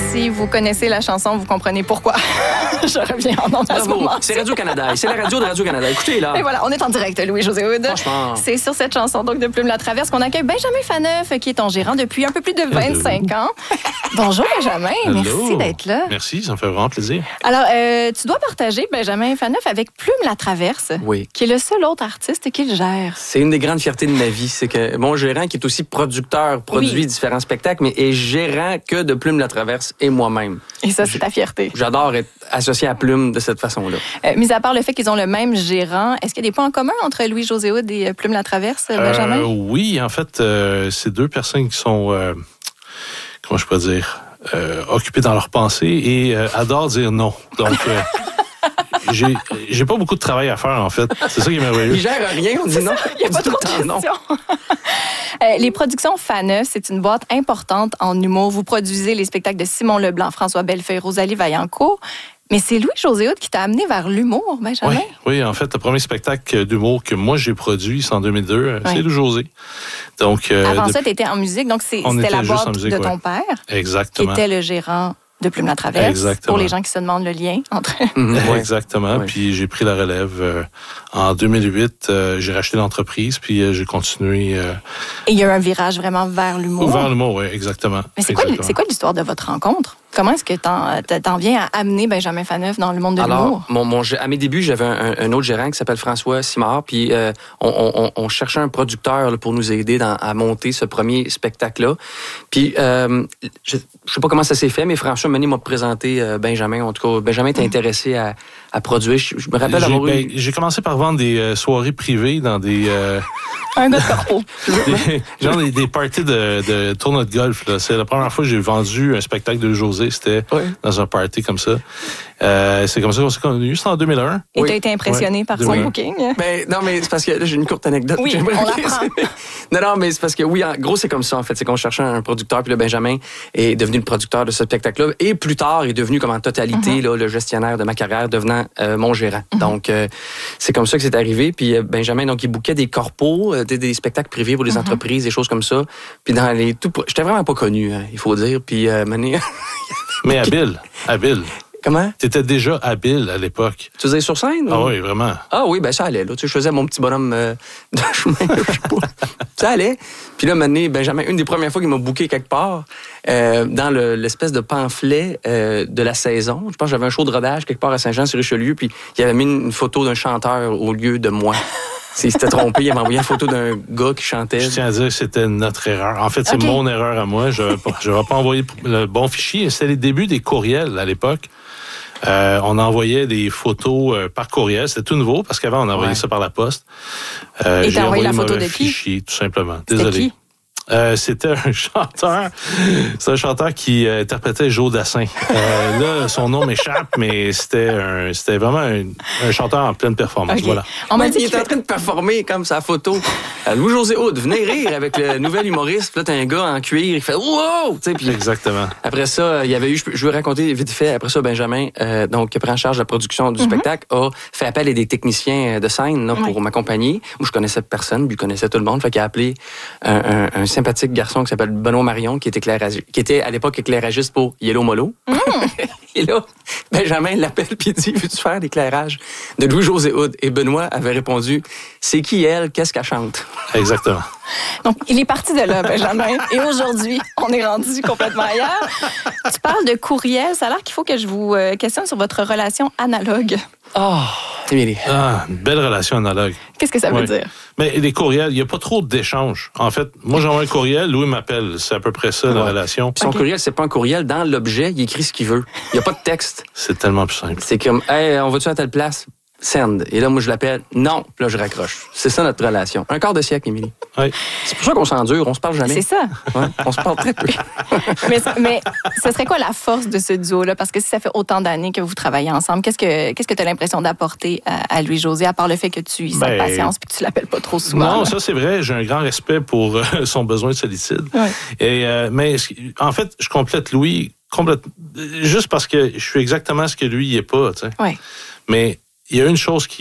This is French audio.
si vous connaissez la chanson, vous comprenez pourquoi. Je reviens en ondes à ce moment. C'est Radio-Canada. C'est la radio de Radio-Canada. Écoutez, là. Et voilà, on est en direct, Louis-José Hood. Franchement. C'est sur cette chanson donc de Plume la Traverse qu'on accueille Benjamin Faneuf, qui est ton gérant depuis un peu plus de 25 ans. Bonjour, Benjamin. Hello. Merci d'être là. Merci, ça me fait vraiment plaisir. Alors, tu dois partager Benjamin Faneuf avec Plume la Traverse, Oui. qui est le seul autre artiste qui le gère. C'est une des grandes fiertés de ma vie. C'est que mon gérant, qui est aussi producteur, produit différents spectacles, mais est gérant que de Plume la Traverse et moi-même. Et ça, c'est ta fierté. J'adore être associé à Plume de cette façon-là. Mis à part le fait qu'ils ont le même gérant, est-ce qu'il y a des points en commun entre Louis-José Hood et Plume la Traverse, Benjamin? Oui, en fait, c'est deux personnes qui sont, comment je peux dire, occupées dans leurs pensées et adorent dire non. Donc, j'ai pas beaucoup de travail à faire, en fait. C'est ça qui est merveilleux. Il gère rien, on dit non. Il n'y a pas trop de questions. Les productions Faneuf, c'est une boîte importante en humour. Vous produisez les spectacles de Simon Leblanc, François Bellefeuille, Rosalie Vaillancourt. Mais c'est Louis-José Hood qui t'a amené vers l'humour, Benjamin? Oui, en fait, le premier spectacle d'humour que moi j'ai produit, c'est en 2002, c'est Louis-José. Donc, avant ça, tu étais en musique, donc c'était la boîte musique, de ton père. Exactement. Qui était le gérant de Plume la Traverse. Exactement. Pour les gens qui se demandent le lien entre... Exactement. Puis j'ai pris la relève en 2008. J'ai racheté l'entreprise, puis j'ai continué. Et il y a eu un virage vraiment vers l'humour. Vers l'humour, oui, exactement. Mais c'est quoi l'histoire de votre rencontre? Comment est-ce que t'en viens à amener Benjamin Faneuf dans le monde de l'humour? Alors, à mes débuts, j'avais un autre gérant qui s'appelle François Simard, puis on cherchait un producteur là, pour nous aider à monter ce premier spectacle-là. Puis, je sais pas comment ça s'est fait, mais François Meunier m'a présenté Benjamin. En tout cas, Benjamin était intéressé à produire. Je me rappelle avoir eu... J'ai commencé par vendre des soirées privées dans des... un gars de corpo. des parties de tournoi de golf. Là. C'est la première fois que j'ai vendu un spectacle de José. C'était dans un party comme ça. C'est comme ça qu'on s'est connus. C'était en 2001. Et tu as été impressionné par son booking? Non, mais c'est parce que là, j'ai une courte anecdote. Oui, on l'apprend. Non, mais c'est parce que, oui, en gros, c'est comme ça, en fait. C'est qu'on cherchait un producteur, puis le Benjamin est devenu le producteur de ce spectacle-là. Et plus tard, est devenu, comme en totalité, là, le gestionnaire de ma carrière, devenant mon gérant. Donc, c'est comme ça que c'est arrivé. Puis Benjamin, donc, il bookait des corpos, des spectacles privés pour les entreprises, des choses comme ça. Puis dans les j'étais vraiment pas connu, hein, il faut dire. Puis, mais habile. Comment? T'étais déjà habile à l'époque. Tu faisais sur scène? Ah oui, vraiment. Ah oui, ben ça allait. Là. Tu sais, je faisais mon petit bonhomme de chemin. Je sais pas. Ça allait. Puis là, maintenant, Benjamin, une des premières fois qu'il m'a booké quelque part, dans l'espèce de pamphlet de la saison, je pense que j'avais un show de rodage quelque part à Saint-Jean-sur-Richelieu, puis il avait mis une photo d'un chanteur au lieu de moi. Il s'était trompé, il avait envoyé une photo d'un gars qui chantait. Je tiens à dire que c'était notre erreur. En fait, c'est mon erreur à moi. Je n'avais pas envoyé le bon fichier. C'était les débuts des courriels à l'époque. On envoyait des photos par courriel. C'était tout nouveau parce qu'avant, on envoyait ça par la poste. Et t'as envoyé la photo de qui? Fichier, tout simplement. Désolé. Qui? C'était un chanteur. C'est un chanteur qui interprétait Joe Dassin. Là, son nom m'échappe, mais c'était vraiment un chanteur en pleine performance. Voilà. On m'a dit qu'il était en train de performer comme sa photo. Louis-José Hood, venez rire avec le nouvel humoriste. Puis là, t'as un gars en cuir, il fait wow! Puis exactement. Après ça, il y avait eu, je veux raconter vite fait, après ça, Benjamin, donc, qui prend en charge la production du spectacle, a fait appel à des techniciens de scène là, pour m'accompagner. Moi, je connaissais personne, lui, il connaissait tout le monde. Fait qu'il a appelé un sympathique garçon qui s'appelle Benoît Marion, qui était à l'époque éclairagiste pour Yellow Molo. Et là, Benjamin l'appelle puis il dit, veux-tu faire l'éclairage de Louis-José Hood? Et Benoît avait répondu, c'est qui elle? Qu'est-ce qu'elle chante? Exactement. Donc, il est parti de là, Benjamin. Et aujourd'hui, on est rendu complètement ailleurs. Tu parles de courriel. Ça a l'air qu'il faut que je vous questionne sur votre relation analogue. Une belle relation analogue. Qu'est-ce que ça veut dire? Mais les courriels, il n'y a pas trop d'échanges. En fait, moi, j'envoie un courriel, Louis m'appelle. C'est à peu près ça, la relation. Puis son courriel, c'est pas un courriel. Dans l'objet, il écrit ce qu'il veut. Il n'y a pas de texte. C'est tellement plus simple. C'est comme, hey, on va-tu à telle place? Send. Et là, moi, je l'appelle. Non. Puis là, je raccroche. C'est ça, notre relation. Un quart de siècle, Émilie. Oui. C'est pour ça qu'on s'endure. On se parle jamais. C'est ça. Ouais, on se parle très peu. mais ce serait quoi la force de ce duo-là? Parce que si ça fait autant d'années que vous travaillez ensemble, qu'est-ce que tu as l'impression d'apporter à Louis-José, à part le fait que tu aies sa patience et que tu l'appelles pas trop souvent? Non, là. Ça, c'est vrai. J'ai un grand respect pour son besoin de solitude. Oui. Mais en fait, je complète Louis juste parce que je suis exactement ce que lui, il n'est pas. Tu sais. Oui. Mais il y a une chose qui